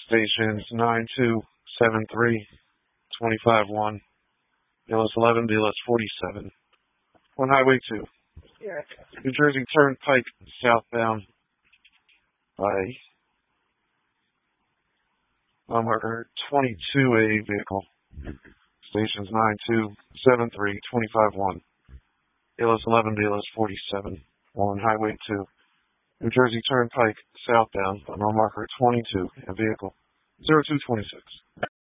Stations 9273, 25-1, BLS 11, BLS 47. On Highway 2. New Jersey Turnpike southbound by marker 22A vehicle. Stations 9273, 25-1, BLS 11, BLS 47. On Highway 2. New Jersey Turnpike southbound by marker 22 and vehicle 0226.